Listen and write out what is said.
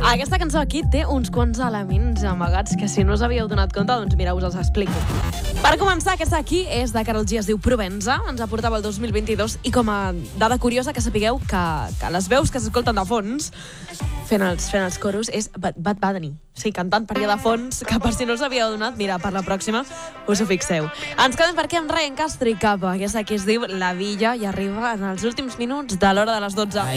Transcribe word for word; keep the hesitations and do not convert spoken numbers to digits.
Aquesta cançó aquí té uns quants elements amagats que si no us havíeu donat compte, doncs mira, us els explico. Per començar, aquesta aquí és de Karol G, es diu Provenza, ens aportava el dos mil vint-i-dos i com a dada curiosa que sapigueu que, que les veus que s'escolten de fons fent els, fent els coros és Bad Bunny. Sí, cantant per allà de fons, que per si no us havíeu donat, mira, per la pròxima us ho fixeu. Ens quedem per aquí amb Ryan Castro i Capa, aquesta aquí es diu La Villa i arriba en els últims minuts de l'hora de les dotze.